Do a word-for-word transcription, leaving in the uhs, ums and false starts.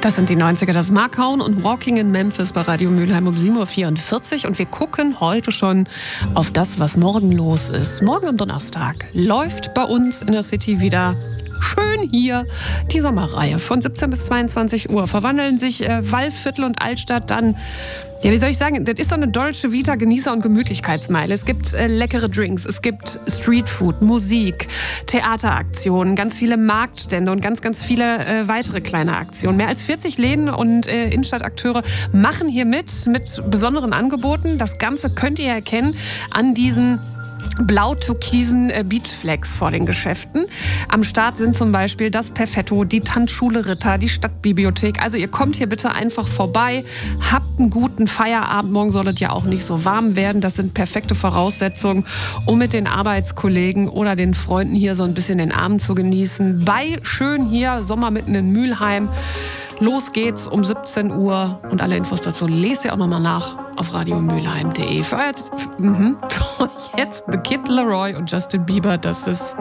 Das sind die neunziger, das Markhauen und Walking in Memphis bei Radio Mülheim um sieben Uhr vierundvierzig. Und wir gucken heute schon auf das, was morgen los ist. Morgen am Donnerstag läuft bei uns in der City wieder schön hier die Sommerreihe. Von siebzehn bis zweiundzwanzig Uhr verwandeln sich äh, Wallviertel und Altstadt dann, ja, wie soll ich sagen, das ist so eine Dolce Vita Genießer- und Gemütlichkeitsmeile. Es gibt äh, leckere Drinks, es gibt Streetfood, Musik, Theateraktionen, ganz viele Marktstände und ganz, ganz viele äh, weitere kleine Aktionen. Mehr als vierzig Läden und äh, Innenstadtakteure machen hier mit, mit besonderen Angeboten. Das Ganze könnt ihr erkennen an diesen blau-türkisen Beachflags vor den Geschäften. Am Start sind zum Beispiel das Perfetto, die Tanzschule Ritter, die Stadtbibliothek. Also ihr kommt hier bitte einfach vorbei, habt einen guten Feierabend. Morgen soll es ja auch nicht so warm werden. Das sind perfekte Voraussetzungen, um mit den Arbeitskollegen oder den Freunden hier so ein bisschen den Abend zu genießen. Bei schön hier, Sommer mitten in Mülheim. Los geht's um siebzehn Uhr und alle Infos dazu lest ihr auch nochmal nach auf radio mülheim punkt de. Für euch jetzt, mhm, für euch jetzt The Kid Laroi und Justin Bieber, das ist